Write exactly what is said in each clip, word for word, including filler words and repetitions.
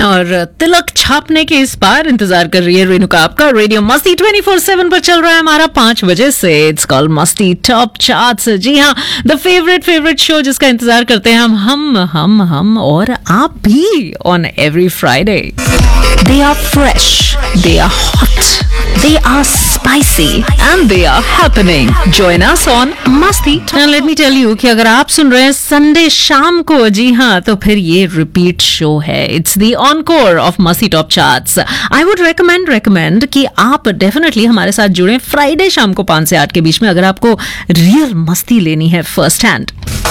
और तिलक छापने के इस बार इंतजार कर रही है रेणुका आपका। रेडियो मस्ती ट्वेंटी फोर सेवन पर चल रहा है हमारा पांच बजे से। इट्स कॉल्ड मस्ती टॉप चार्ट्स। जी हाँ, द फेवरेट फेवरेट शो जिसका इंतजार करते हैं हम हम हम हम और आप भी on every Friday. They are fresh, they are hot, they are spicy and they are happening. Join us on Masti. Now let me tell you कि अगर आप सुन रहे हैं संडे शाम को, जी हाँ, तो फिर ये रिपीट शो है। It's the encore of Masti Top Charts. I would recommend recommend कि आप डेफिनेटली हमारे साथ जुड़ें फ्राइडे शाम को पाँच से आठ के बीच में, अगर आपको रियल मस्ती लेनी है फर्स्ट हैंड।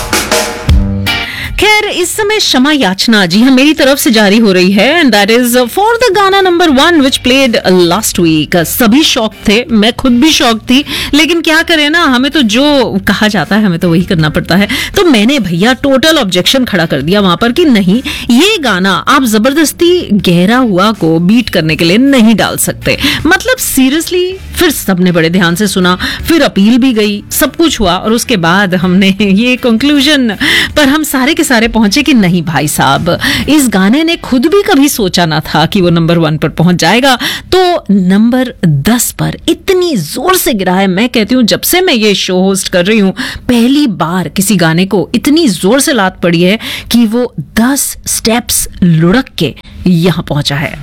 खैर, इस समय क्षमा याचना जी हाँ मेरी तरफ से जारी हो रही है, and that is for the गाना number one which played last week. सभी शौक थे, मैं खुद भी शौक थी, लेकिन क्या करें ना, हमें तो जो कहा जाता है हमें तो वही करना पड़ता है। तो मैंने भैया टोटल ऑब्जेक्शन खड़ा कर दिया वहां पर कि नहीं, ये गाना आप जबरदस्ती गहरा हुआ को बीट करने के लिए नहीं डाल सकते। मतलब सीरियसली, फिर सबने बड़े ध्यान से सुना, फिर अपील भी गई, सब कुछ हुआ, और उसके बाद हमने ये कंक्लूजन पर हम सारे के सारे पहुंचे कि नहीं भाई साहब, इस गाने ने खुद भी कभी सोचा ना था कि वो नंबर वन पर पहुंच जाएगा। तो नंबर दस पर इतनी जोर से गिरा है। मैं कहती हूं जब से मैं ये शो होस्ट कर रही हूं, पहली बार किसी गाने को इतनी जोर से लात पड़ी है कि वो दस स्टेप्स लुढ़क के यहां पहुंचा है।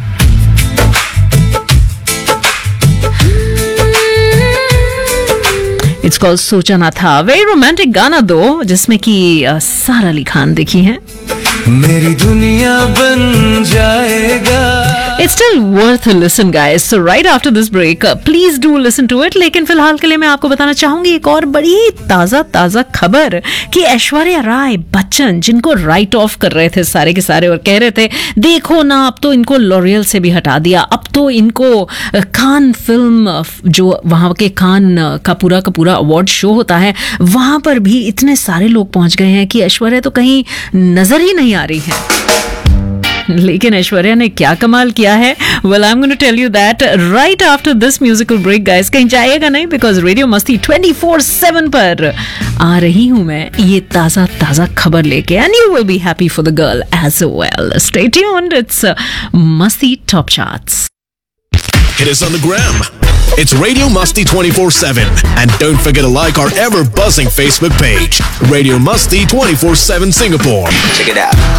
इट्स कॉल्ड सोचा ना था। वेरी रोमांटिक गाना दो, जिसमें कि सारा अली खान देखी है। मेरी दुनिया बन जाएगा। It's still worth a listen, guys. So right after this break, uh, please do listen to it. लेकिन फिलहाल के लिए मैं आपको बताना चाहूंगी एक और बड़ी ताजा ताजा खबर कि ऐश्वर्या राय बच्चन, जिनको राइट ऑफ कर रहे थे सारे के सारे और कह रहे थे देखो ना, अब तो इनको लॉरियल से भी हटा दिया, अब तो इनको कान फिल्म, जो वहां के कान का पूरा का पूरा अवार्ड शो होता है, वहां पर भी इतने सारे लोग पहुंच गए हैं कि ऐश्वर्या तो कहीं नजर ही नहीं आ रही है। लेकिन ऐश्वर्या ने क्या कमाल किया है, well I'm going to tell you that right after this musical break, guys. कहीं जाइएगा नहीं, because रेडियो मस्ती ट्वेंटी फोर सेवन पर आ रही हूं मैं ये ताजा ताजा खबर लेके, and you will be happy for the girl as well. Stay tuned. It's uh, Masti Top Charts. Hit us on the gram. It's Radio Masti twenty-four seven. And don't forget to like our ever buzzing Facebook page, Radio Masti twenty-four seven Singapore. Check it out.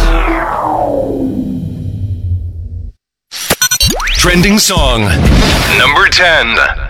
Trending song number ten.